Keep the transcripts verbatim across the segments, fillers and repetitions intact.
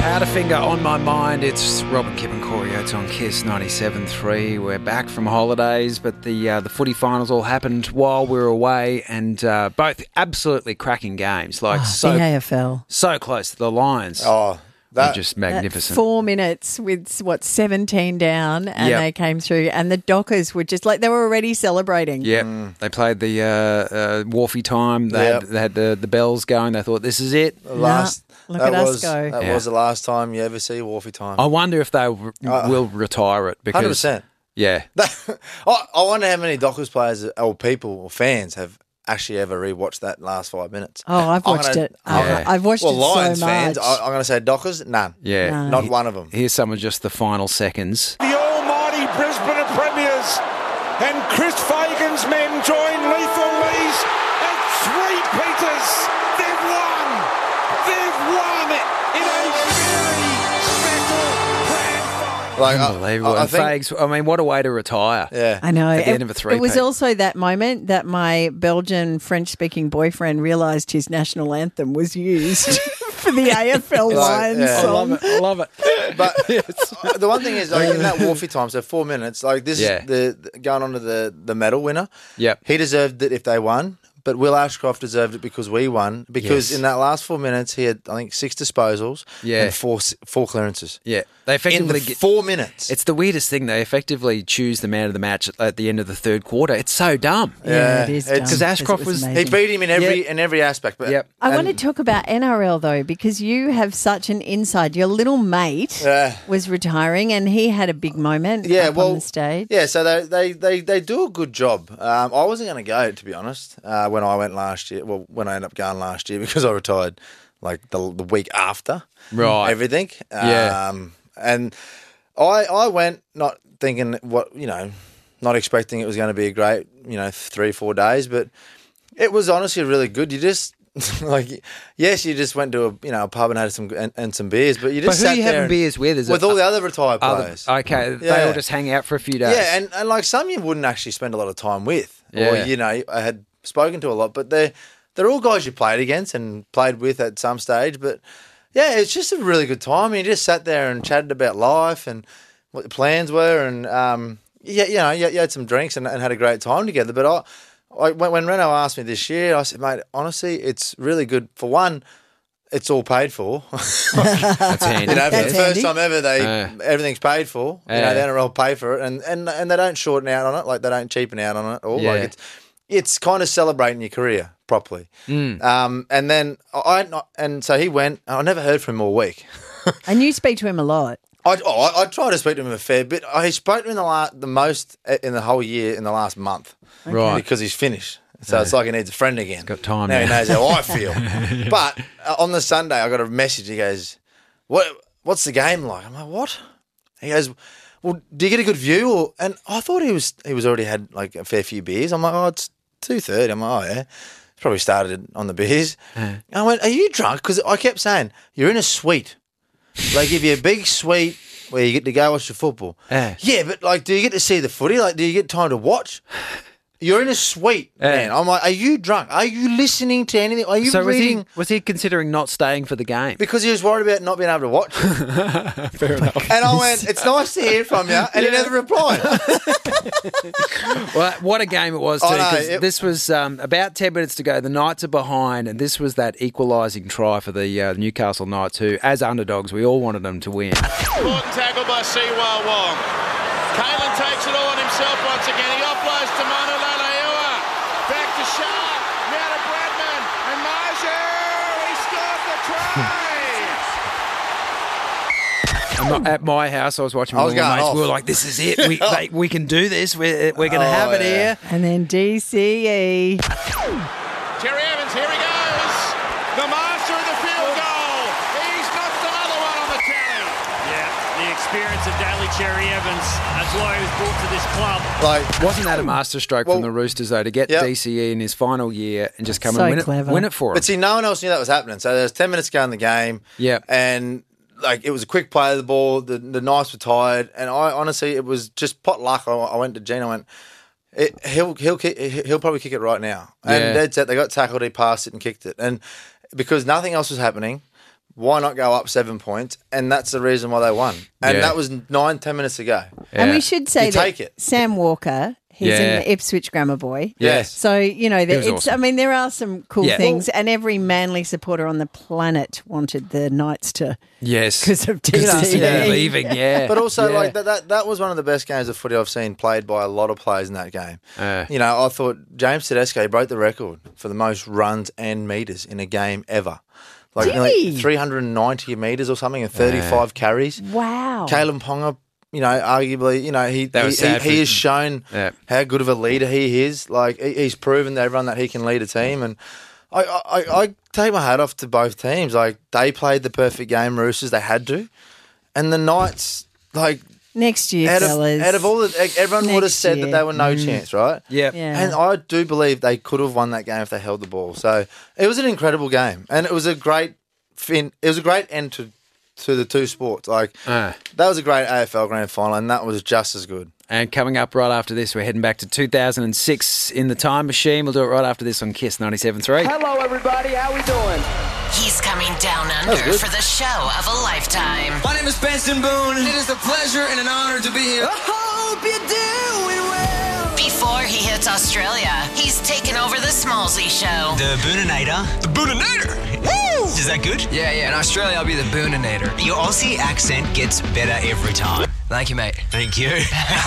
Powderfinger on my mind. It's Robin, Kip and Corey Oates on Kiss ninety-seven point three. We're back from holidays, but the uh, the footy finals all happened while we were away, and uh, both absolutely cracking games. Like oh, so, the A F L. So close to the Lions. Oh, that just magnificent. That four minutes with what seventeen down, and Yep. they came through, and the Dockers were just like they were already celebrating. Yeah, mm. They played the uh, uh, Wharfie time. They Yep. had, they had the, the bells going. They thought, this is it. The last. Look that at was, us go. That Yeah. was the last time you ever see Wharfie time. I wonder if they re- Uh, will retire it because one hundred percent. Yeah, I I wonder how many Dockers players or people or fans have actually ever rewatched that last five minutes. Oh, I've I'm watched gonna- it. Oh, Yeah. I've watched Well, it Lions so much. fans, I, I'm going to say Dockers, none. yeah. No. Not one of them. Here's some of just the final seconds. The almighty Brisbane Premiers and Chris Fagan's men join Lethal Lee's and Sweet Peters. They've won. They've won in a very special grand final. Like, I- Unbelievable. I, I and think, Fags, I mean, what a way to retire. yeah. I know. At the it, end of a three-peat. It was also that moment that my Belgian French-speaking boyfriend realised his national anthem was used for the A F L Like, Lions yeah. I song. it. I love it. But uh, the one thing is, like in that Wharfie time, so four minutes, like this Yeah. is the, the going on to the, the medal winner. Yep. He deserved it if they won, but Will Ashcroft deserved it because we won. Because Yes. in that last four minutes, he had, I think, six disposals Yeah. and four four clearances. Yeah. They In effectively the get, four minutes. it's the weirdest thing. They effectively choose the man of the match at, at the end of the third quarter. It's so dumb. Yeah, it is it's- dumb, 'cause Ashcroft it was- He amazing. beat him in every Yep. in every aspect. But, Yep. I and- want to talk about N R L though, because you have such an insight. Your little mate Yeah. was retiring, and he had a big moment Yeah, up well, on the stage. Yeah, so they they, they, they do a good job. Um, I wasn't going to go, to be honest, uh, when I went last year. Well, when I ended up going last year because I retired like the the week after Right. everything. Yeah. Um, and I I went not thinking what you know, not expecting it was going to be a great you know three four days, but it was honestly really good. You just. like yes, you just went to a you know a pub and had some and, and some beers, but you But just who are sat you there having and- beers with? Is with it all the other retired other- players. Okay, they Yeah. all just hang out for a few days. Yeah, and, and like some you wouldn't actually spend a lot of time with, Yeah. or you know, I had spoken to a lot, but they're they're all guys you played against and played with at some stage. But yeah, it's just a really good time. You just sat there and chatted about life and what the plans were, and um, yeah, you know, you, you had some drinks and, and had a great time together. But I. I, when, when Reno asked me this year, I said, mate, honestly, it's really good. For one, it's all paid for. That's handy. You know, for That's the first handy. time ever, they Yeah. everything's paid for. You Yeah. know, the N R L pay for it, and, and and they don't shorten out on it, like they don't cheapen out on it at all. Yeah. Like it's it's kind of celebrating your career properly. Mm. Um, and then I and so he went. I never heard from him all week. And you speak to him a lot. I oh, I, I tried to speak to him a fair bit. I spoke to him in the la- the most in the whole year in the last month, Right. Because he's finished. So it's like he needs a friend again. He's got time now. He now. knows how I feel. But uh, on the Sunday, I got a message. He goes, "What? What's the game like?" I'm like, "What?" He goes, "Well, do you get a good view?" Or, and I thought he was he was already had like a fair few beers. I'm like, "Oh, it's two thirty." I'm like, "Oh yeah." He's probably started on the beers. Yeah. I went, "Are you drunk?" Because I kept saying, "You're in a suite. They give you a big suite where you get to go watch the football." Yeah. Yeah, but like, do you get to see the footy? Like, do you get time to watch? You're in a suite, Yeah. man. I'm like, are you drunk? Are you listening to anything? Are you So was reading? he, was he considering not staying for the game? Because he was worried about not being able to watch. Fair enough. And I went, it's nice to hear from you. And he never replied. Well, what a game it was too, I know, 'cause it- this was um, about ten minutes to go. The Knights are behind, and this was that equalising try for the uh, Newcastle Knights, who, as underdogs, we all wanted them to win. Important tackle by Siwa Wong. Kalen takes it all on himself once again. He offloads to Manu Leilua. Back to Shah. Now to Bradman. And Marja. He scored the try. I'm not- at my house, I was watching I with was all my going mates. off. We were like, "This is it. We they, we can do this. We're we're going to Oh, have it yeah. here." And then D C E. Terry Evans, here he goes. The master of the field goal. He's knocked another one on the tally. Yeah, the experience of Daly Cherry Evans. That's why he was brought to this club. Like, Wasn't that a masterstroke Well, from the Roosters though to get yep. D C E in his final year and just come So and win clever. it, win it for him? but see, no one else knew that was happening. So there's ten minutes to go in the game. Yep. And like, it was a quick play of the ball. The, the Knights were tired. And I honestly, it was just pot luck. I, I went to Gene. I went, it, he'll he'll kick, he'll probably kick it right now. And Yeah. dead set, they got tackled. He passed it and kicked it. And because nothing else was happening, why not go up seven points? And that's the reason why they won. And Yeah. that was nine, ten minutes ago. And Yeah. we should say You that take it. Sam Walker, he's Yeah. in the Ipswich Grammar Boy. Yes. So, you know, the, was it's, awesome. I mean, there are some cool Yeah. things, and every Manly supporter on the planet wanted the Knights to, Yes. because of Because T of C. yeah. leaving, yeah. But also, Yeah. like that, that, that was one of the best games of footy I've seen played by a lot of players in that game. Uh. You know, I thought James Tedesco broke the record for the most runs and metres in a game ever. Like, Did like he? three hundred ninety metres or something and thirty-five carries. Wow. Caleb Ponga, you know, arguably, you know, he That he, was he, sad for he him. has shown Yeah. how good of a leader he is. Like, he- he's proven to everyone that he can lead a team. And I, I, I take my hat off to both teams. Like, they played the perfect game, Roosters. They had to. And the Knights, like, Next year, out of, fellas. out of all the, everyone would have Next said year. that they were no chance, right? Yeah. Yeah. And I do believe they could have won that game if they held the ball. So it was an incredible game, and it was a great fin. It was a great end to to the two sports. Like Ah. that was a great A F L grand final, and that was just as good. And coming up right after this, we're heading back to two thousand six in the time machine. We'll do it right after this on Kiss ninety-seven point three. Hello, everybody. How we doing? He's coming down under good. for the show of a lifetime. My name is Benson Boone. It is a pleasure and an honor to be here. I hope you're doing well. Before he hits Australia, he's taken over the Smallsy show. The Booninator. The Booninator. Woo! Is that good? Yeah, yeah. In Australia, I'll be the Booninator. Your Aussie accent gets better every time. Thank you, mate. Thank you.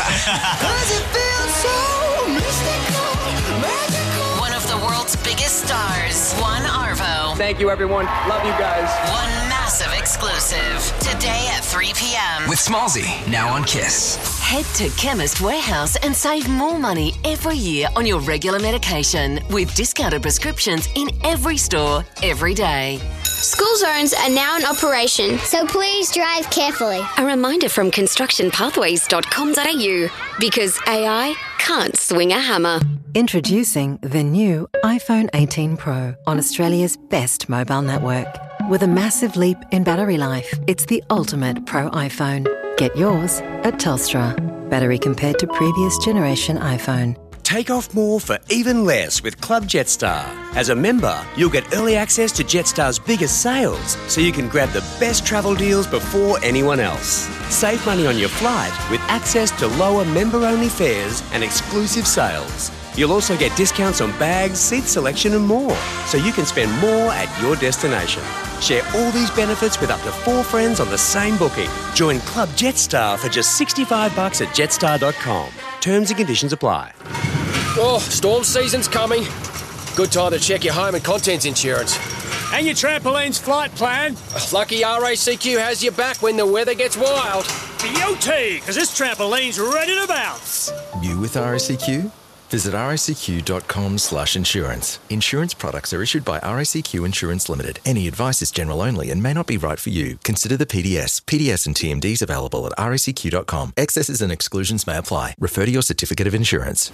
Does it feel so mystical, magical? One of the world's biggest stars, Juan Arvo. Thank you, everyone. Love you guys. One massive exclusive. Today at three p.m. With Smallsy, now on Kiss. Head to Chemist Warehouse and save more money every year on your regular medication with discounted prescriptions in every store, every day. School zones are now in operation, so please drive carefully. A reminder from construction pathways dot com dot a u, because A I can't swing a hammer. Introducing the new iPhone eighteen Pro on Australia's best mobile network. With a massive leap in battery life, it's the ultimate Pro iPhone. Get yours at Telstra. Battery compared to previous generation iPhone. Take off more for even less with Club Jetstar. As a member, you'll get early access to Jetstar's biggest sales, so you can grab the best travel deals before anyone else. Save money on your flight with access to lower member-only fares and exclusive sales. You'll also get discounts on bags, seat selection and more, so you can spend more at your destination. Share all these benefits with up to four friends on the same booking. Join Club Jetstar for just sixty-five bucks at jetstar dot com. Terms and conditions apply. Oh, storm season's coming. Good time to check your home and contents insurance. And your trampoline's flight plan. Lucky R A C Q has your back when the weather gets wild. Beauty, because this trampoline's ready to bounce. You with R A C Q? Visit r a c q dot com slash insurance. Insurance products are issued by R A C Q Insurance Limited. Any advice is general only and may not be right for you. Consider the P D S. P D S and T M Ds available at r a c q dot com. Excesses and exclusions may apply. Refer to your certificate of insurance.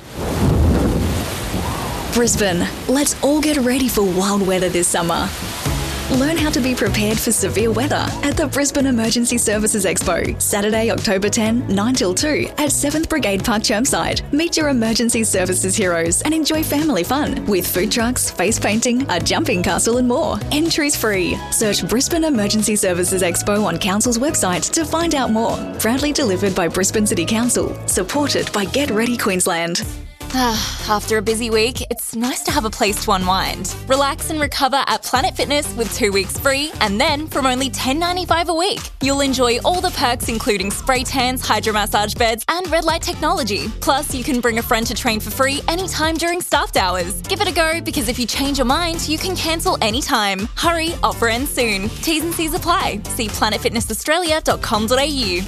Brisbane, let's all get ready for wild weather this summer. Learn how to be prepared for severe weather at the Brisbane Emergency Services Expo, Saturday, October tenth, nine till two at seventh Brigade Park Chermside. Meet your emergency services heroes and enjoy family fun with food trucks, face painting, a jumping castle and more. Entries free. Search Brisbane Emergency Services Expo on Council's website to find out more. Proudly delivered by Brisbane City Council, supported by Get Ready Queensland. After a busy week, it's nice to have a place to unwind. Relax and recover at Planet Fitness with two weeks free, and then from only ten dollars ninety-five a week, you'll enjoy all the perks including spray tans, hydromassage beds, and red light technology. Plus, you can bring a friend to train for free anytime during staffed hours. Give it a go, because if you change your mind, you can cancel anytime. Hurry, offer ends soon. T's and C's apply. See planet fitness australia dot com dot a u.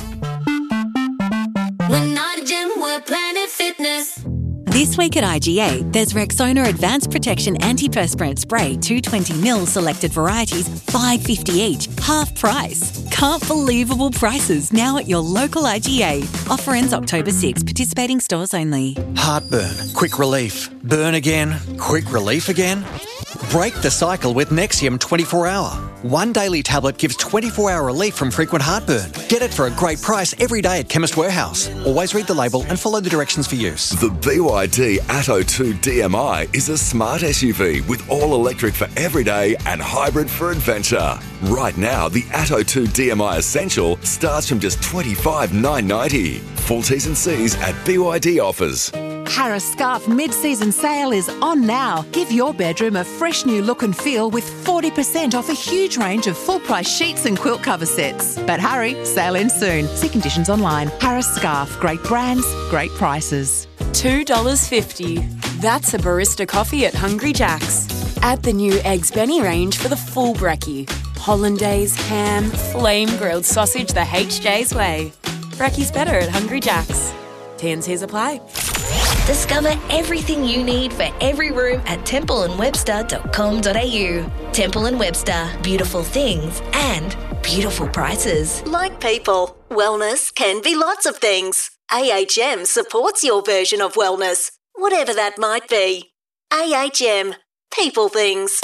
We're not a gym, we're Planet Fitness. This week at I G A, there's Rexona Advanced Protection Antiperspirant Spray, two hundred twenty milliliter selected varieties, five dollars fifty each, half price. Can't believable prices now at your local I G A. Offer ends October sixth, participating stores only. Heartburn, quick relief. Burn again, quick relief again. Break the cycle with Nexium twenty-four hour. One daily tablet gives twenty-four hour relief from frequent heartburn. Get it for a great price every day at Chemist Warehouse. Always read the label and follow the directions for use. The B Y D Atto two D M I is a smart S U V with all-electric for everyday and hybrid for adventure. Right now, the Atto two D M I Essential starts from just twenty-five thousand nine hundred ninety dollars. Full T's and C's at B Y D Offers. Harris Scarf mid-season sale is on now. Give your bedroom a fresh new look and feel with forty percent off a huge range of full-price sheets and quilt cover sets. But hurry, sale ends soon. See conditions online. Harris Scarf, great brands, great prices. two dollars fifty. That's a barista coffee at Hungry Jack's. Add the new Eggs Benny range for the full brekkie. Hollandaise, ham, flame-grilled sausage the H J's way. Brekkie's better at Hungry Jack's. T and C's apply. Discover everything you need for every room at temple and webster dot com dot a u. Temple and Webster, beautiful things and beautiful prices. Like people, wellness can be lots of things. A H M supports your version of wellness, whatever that might be. A H M, people things.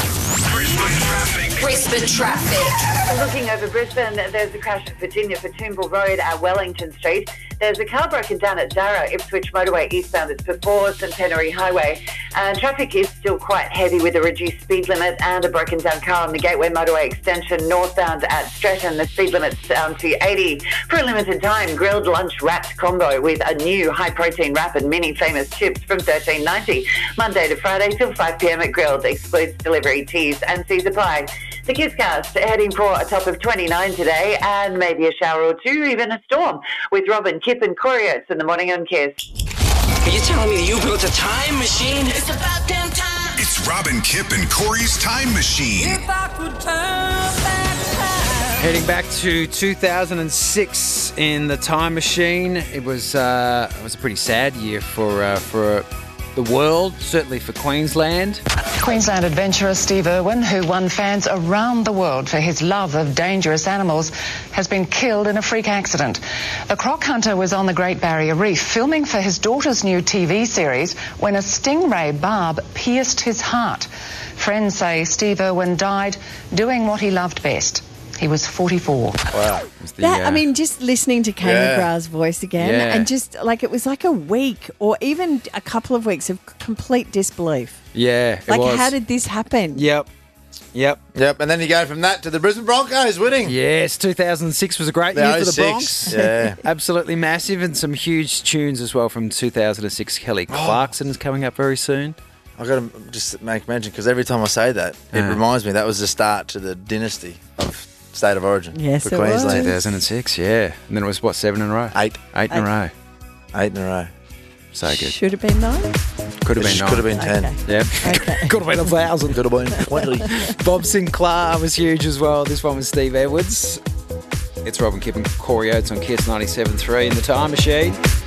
Brisbane traffic. Looking over Brisbane, there's a crash at Virginia for Toombul Road at Wellington Street. There's a car broken down at Darra, Ipswich Motorway eastbound. It's before Centenary Highway. And traffic is still quite heavy with a reduced speed limit and a broken down car on the Gateway Motorway extension northbound at Stretton. The speed limit's down to eighty. For a limited time, grilled lunch wrapped combo with a new high-protein wrap and mini famous chips from thirteen ninety. Monday to Friday till five p.m. at Grilled. Excludes delivery, T's and C's apply. The Kisscast heading for a top of twenty-nine today and maybe a shower or two, even a storm, with Robin, Kip and Corey Oates in the morning on Kiss. Are you telling me that you built a time machine? It's about damn time. It's Robin, Kip and Corey's Time Machine. If I could turn back time. Heading back to two thousand six in the Time Machine. It was uh, it was a pretty sad year for uh, for the world, certainly for Queensland. Queensland adventurer Steve Irwin, who won fans around the world for his love of dangerous animals, has been killed in a freak accident. The croc hunter was on the Great Barrier Reef filming for his daughter's new T V series when a stingray barb pierced his heart. Friends say Steve Irwin died doing what he loved best. He was forty-four. Wow. The, that, uh, I mean, just listening to Kay yeah. McGrath's voice again Yeah. and just like it was like a week or even a couple of weeks of complete disbelief. Yeah, it like, was. how did this happen? Yep. Yep. Yep. And then you go from that to the Brisbane Broncos winning. Yes, two thousand six was a great The year for oh the six, Bronx. yeah. Absolutely massive, and some huge tunes as well from two thousand six. Kelly Clarkson is coming up very soon. I've got to just make mention because every time I say that, it Uh. reminds me that was the start to the dynasty of State of Origin Yes, for it was. Queensland. two thousand six, yeah. And then it was, what, seven in a row? Eight. Eight in a row. Eight in a row. So good. Should have been nine. Could have It been nine. Could have been ten. Okay. Yep. Okay. Could have been a thousand. Could have been twenty. Bob Sinclair was huge as well. This one was Steve Edwards. It's Robin Kip and Corey Oates on Kiss ninety-seven point three in the Time Machine.